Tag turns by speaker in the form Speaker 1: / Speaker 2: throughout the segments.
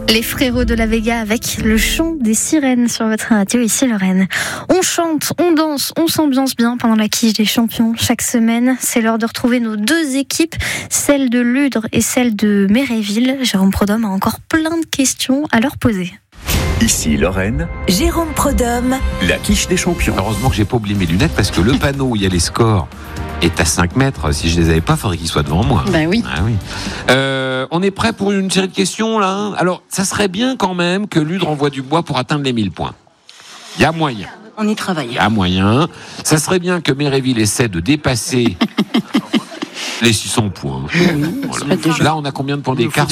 Speaker 1: Les frérots de la Vega avec le chant des sirènes sur votre radio, ici Lorraine. On chante, on danse, on s'ambiance bien pendant la quiche des champions. Chaque semaine, c'est l'heure de retrouver nos deux équipes, celle de Ludre et celle de Méréville. Jérôme Prodhomme a encore plein de questions à leur poser.
Speaker 2: Ici Lorraine,
Speaker 3: Jérôme Prodhomme,
Speaker 2: la quiche des champions.
Speaker 4: Heureusement que j'ai pas oublié mes lunettes parce que le panneau où il y a les scores est à 5 mètres. Si je les avais pas, il faudrait qu'ils soient devant moi.
Speaker 5: Ben oui.
Speaker 4: Ah oui. On est prêt pour une série de questions là, hein. Alors, ça serait bien quand même que Ludre envoie du bois pour atteindre les 1000 points. Il y a moyen.
Speaker 3: on y travaille.
Speaker 4: Il y a moyen. Ça serait bien que Méréville essaie de dépasser les 600 points. Voilà. Là, on a combien de points d'écart?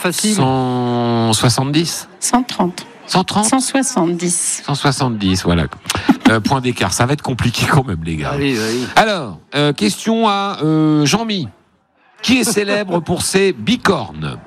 Speaker 4: 170
Speaker 5: 130.
Speaker 4: 130
Speaker 5: 170.
Speaker 4: 170, voilà. Point d'écart, ça va être compliqué quand même, les gars.
Speaker 6: Allez.
Speaker 4: Alors, question à Jean-Mi, qui est célèbre pour ses bicornes.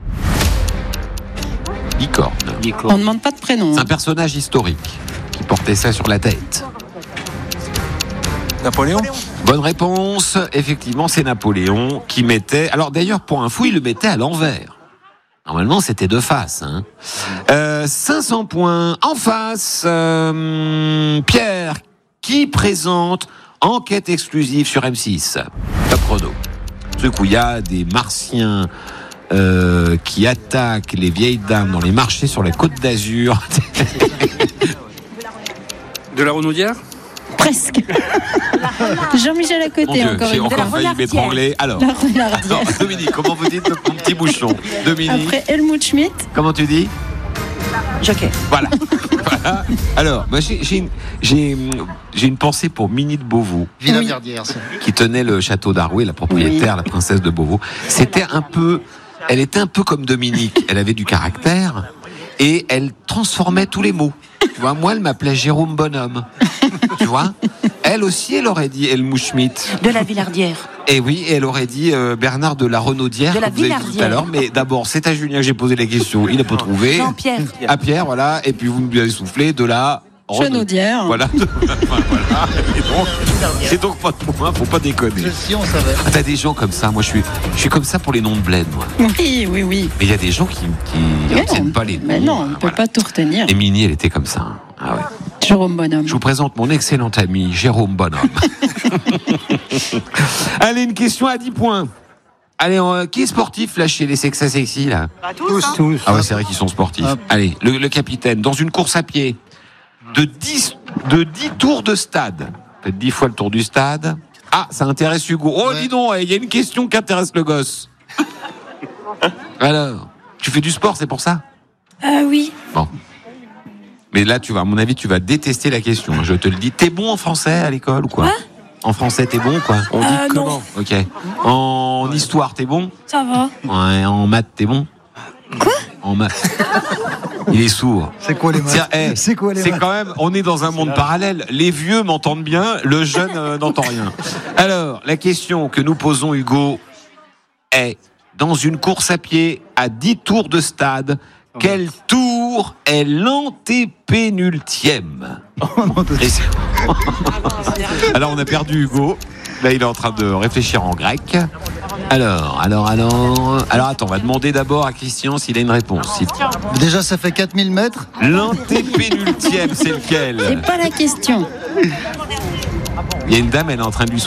Speaker 4: Bicorne.
Speaker 5: On ne demande pas de prénom.
Speaker 4: C'est un personnage historique qui portait ça sur la tête.
Speaker 6: Napoléon.
Speaker 4: Bonne réponse. Effectivement, c'est Napoléon qui mettait... Alors d'ailleurs, pour info, il le mettait à l'envers. Normalement, c'était de face. 500 points. En face, Pierre, qui présente Enquête exclusive sur M6. Top chrono. Ce coup, il y a des martiens qui attaquent les vieilles dames dans les marchés sur la Côte d'Azur.
Speaker 6: De la Renaudière.
Speaker 5: Presque. Jean-Michel à côté,
Speaker 4: Mon Dieu,
Speaker 5: encore
Speaker 4: j'ai
Speaker 5: une fois.
Speaker 4: encore failli m'étrangler. Alors,
Speaker 5: La Renardière.
Speaker 4: Dominique, comment vous dites mon petit bouchon? Dominique,
Speaker 5: Après Helmut Schmidt,
Speaker 4: comment tu dis?
Speaker 3: Jockey.
Speaker 4: Voilà. Voilà. Alors, moi, j'ai une pensée pour Minnie de Beauvau,
Speaker 6: Villa Verdière.
Speaker 4: qui tenait le château d'Arouet, la propriétaire, la princesse de Beauvau. Elle était un peu comme Dominique. Elle avait du caractère et elle transformait tous les mots. Tu vois, moi, elle m'appelait Jérôme Bonhomme. Tu vois, elle aussi, elle aurait dit Helmut Schmidt.
Speaker 3: De la Villardière.
Speaker 4: Et oui, et elle aurait dit Bernard de la Renaudière,
Speaker 3: De la
Speaker 4: comme vous avez dit tout à
Speaker 3: Villardière.
Speaker 4: l'heure. Mais d'abord, c'est à Julien que j'ai posé la question. Il n'a pas trouvé.
Speaker 3: Non, Pierre.
Speaker 4: À Pierre, voilà. Et puis vous nous avez soufflé de la
Speaker 5: Chenaudière.
Speaker 4: Voilà. Voilà. Et donc pas de point, faut pas déconner.
Speaker 6: Si on savait.
Speaker 4: Ah, t'as des gens comme ça. Moi, je suis comme ça pour les noms de bled, moi.
Speaker 5: Oui.
Speaker 4: Mais il y a des gens qui
Speaker 5: Mais
Speaker 4: retiennent
Speaker 5: non,
Speaker 4: pas les noms.
Speaker 5: mais non, on ne peut
Speaker 4: Voilà.
Speaker 5: pas tout retenir.
Speaker 4: Et Minnie, elle était comme ça. Ah ouais.
Speaker 5: Jérôme Bonhomme.
Speaker 4: Je vous présente mon excellent ami Jérôme Bonhomme. Allez, une question à 10 points. Allez, qui est sportif là chez les Sexa Sexy là?
Speaker 6: Tous.
Speaker 4: Ah ouais, c'est vrai qu'ils sont sportifs. Allez, le capitaine, dans une course à pied de 10 tours de stade. Faites 10 fois le tour du stade. Ah, ça intéresse Hugo. Oh, dis donc, il y a une question qui intéresse le gosse. Alors, tu fais du sport, c'est pour ça?
Speaker 1: Oui.
Speaker 4: Bon. Mais là, à mon avis, tu vas détester la question. Je te le dis. T'es bon en français à l'école ou quoi? En français, t'es bon ou quoi? On dit comment? Ok. En histoire, t'es bon?
Speaker 1: Ça va.
Speaker 4: Ouais, en maths, t'es bon? Quoi? En maths. Il est sourd.
Speaker 6: C'est quoi les maths?
Speaker 4: C'est quand même, on est dans un monde parallèle. Les vieux m'entendent bien, le jeune n'entend rien. Alors, la question que nous posons, Hugo, est, dans une course à pied à 10 tours de stade, quel tour est l'antépénultième? Alors, on a perdu Hugo. Là, il est en train de réfléchir en grec. Alors, attends, on va demander d'abord à Christian s'il a une réponse.
Speaker 6: Déjà, ça fait 4000 mètres.
Speaker 4: L'antépénultième, c'est lequel?
Speaker 5: C'est pas la question.
Speaker 4: Il y a une dame, elle est en train de lui